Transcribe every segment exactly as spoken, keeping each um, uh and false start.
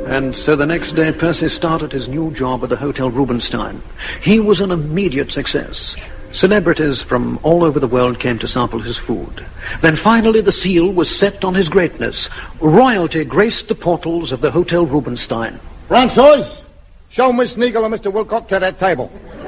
And so the next day, Percy started his new job at the Hotel Rubenstein. He was an immediate success. Celebrities from all over the world came to sample his food. Then finally the seal was set on his greatness. Royalty graced the portals of the Hotel Rubenstein. Francois, show Miss Sneagle and Mister Wilcock to that table.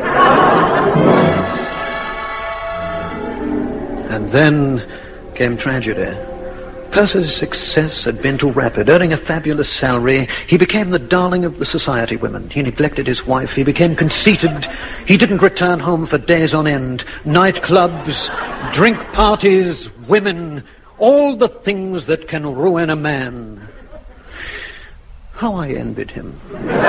And then came tragedy. Percy's success had been too rapid. Earning a fabulous salary, he became the darling of the society women. He neglected his wife. He became conceited. He didn't return home for days on end. Nightclubs, drink parties, women, all the things that can ruin a man. How I envied him.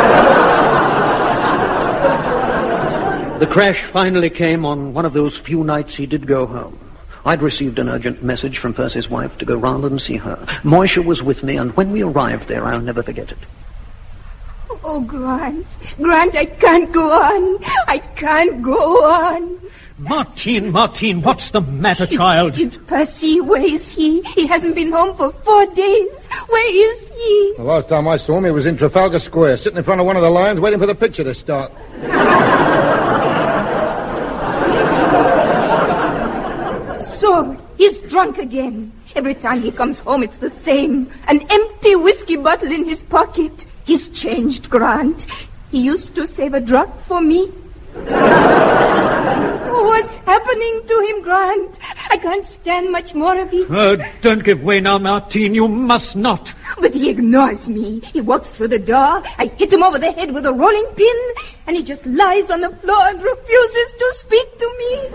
The crash finally came on one of those few nights he did go home. I'd received an urgent message from Percy's wife to go round and see her. Moisha was with me, and when we arrived there, I'll never forget it. Oh, Grant. Grant, I can't go on. I can't go on. Martine, Martine, what's the matter, child? It's Percy. Where is he? He hasn't been home for four days. Where is he? The last time I saw him, he was in Trafalgar Square, sitting in front of one of the lions, waiting for the picture to start. So, he's drunk again. Every time he comes home, it's the same. An empty whiskey bottle in his pocket. He's changed, Grant. He used to save a drop for me. What's happening to him, Grant? I can't stand much more of it. Oh, don't give way now, Martine. You must not. But he ignores me. He walks through the door. I hit him over the head with a rolling pin, and he just lies on the floor and refuses to speak to me.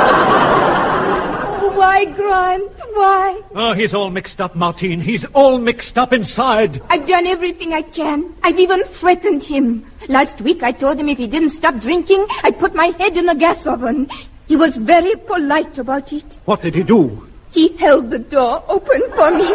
Oh, why, Grant? Why? Oh, he's all mixed up, Martine. He's all mixed up inside. I've done everything I can. I've even threatened him. Last week I told him if he didn't stop drinking, I'd put my head in the gas oven. He was very polite about it. What did he do? He held the door open for me.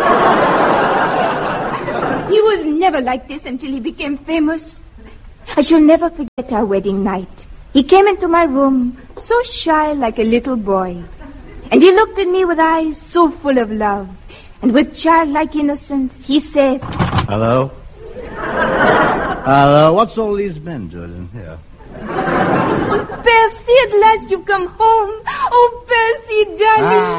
He was never like this until he became famous. I shall never forget our wedding night. He came into my room, so shy like a little boy. And he looked at me with eyes so full of love. And with childlike innocence, he said, Hello? Hello? What's all these men doing in here? Oh, Percy, at last you've come home. Oh, Percy, darling.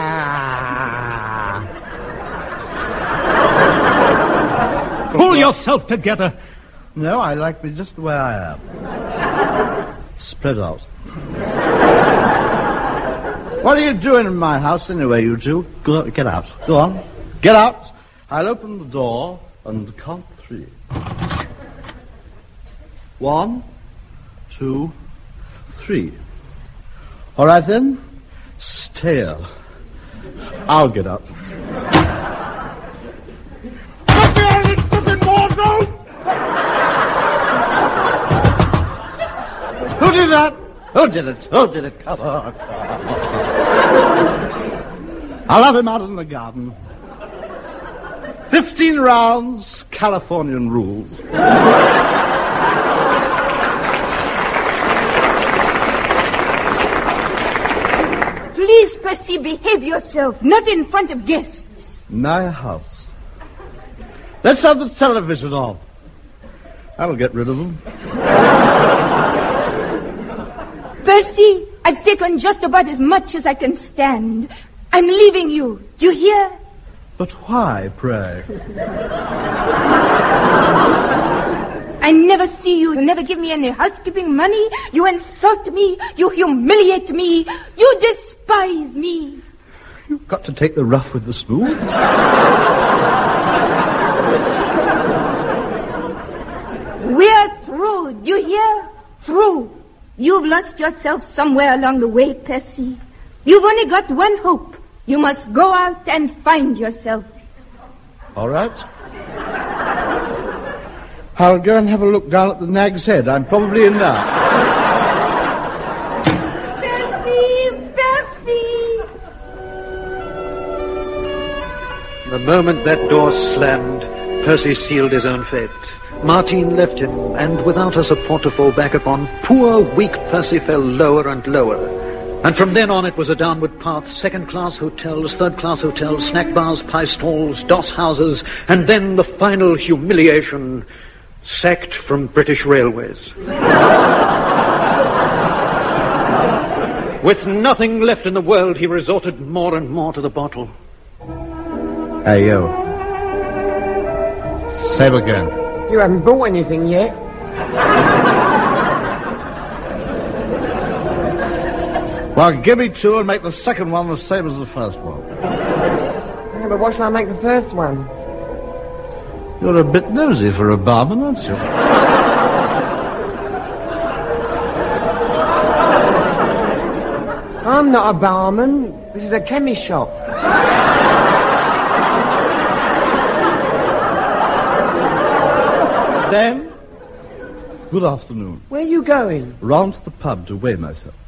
Ah. Pull yourself together. No, I like me just the way I am. Spread out. What are you doing in my house anyway, you two? Go, get out. Go on. Get out. I'll open the door and count three. One, two, three. All right, then. Stale. I'll get up. Get behind this stupid wardrobe! Who did that? Who did it? Who did it? Come on. I'll have him out in the garden. Fifteen rounds, Californian rules. Please, Percy, behave yourself. Not in front of guests. My house. Let's have the television on. That'll get rid of them. Percy, I've taken just about as much as I can stand. I'm leaving you. Do you hear? But why, pray? I never see you. You never give me any housekeeping money. You insult me. You humiliate me. You despise me. You've got to take the rough with the smooth. We're through. Do you hear? Through. You've lost yourself somewhere along the way, Percy. You've only got one hope. You must go out and find yourself. All right. I'll go and have a look down at the Nag's Head. I'm probably in there. Percy! Percy! The moment that door slammed, Percy sealed his own fate. Martine left him, and without a support to fall back upon, poor, weak Percy fell lower and lower. And from then on, it was a downward path. Second-class hotels, third-class hotels, snack bars, pie stalls, doss houses, and then the final humiliation, Sacked from British Railways. With nothing left in the world, he resorted more and more to the bottle. Hey, you. Same again. You haven't bought anything yet. Well, give me two and make the second one the same as the first one. Yeah, but what shall I make the first one? You're a bit nosy for a barman, aren't you? I'm not a barman. This is a chemist shop. Then, good afternoon. Where are you going? Round to the pub to weigh myself.